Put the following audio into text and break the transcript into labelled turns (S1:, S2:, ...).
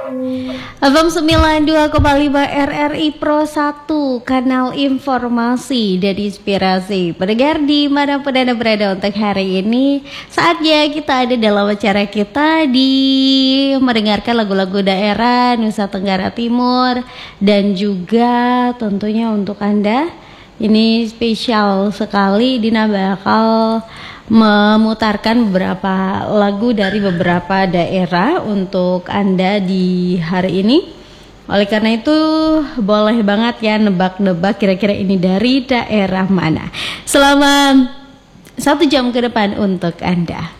S1: FM 92,5 RRI Pro 1, kanal informasi dan inspirasi. Pendengar dimanapun Anda berada, untuk hari ini saatnya kita ada dalam acara kita di mendengarkan lagu-lagu daerah Nusa Tenggara Timur. Dan juga tentunya untuk Anda ini spesial sekali, Dina bakal memutarkan beberapa lagu dari beberapa daerah untuk Anda di hari ini. Oleh karena itu boleh banget ya nebak-nebak kira-kira ini dari daerah mana. Selama 1 jam ke depan untuk Anda.